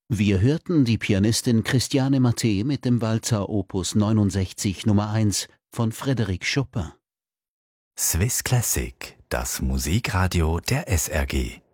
Wir hörten die Pianistin Christiane Mathé mit dem Walzer Opus 69 Nummer 1 von Frédéric Chopin. Swiss Classic, das Musikradio der SRG.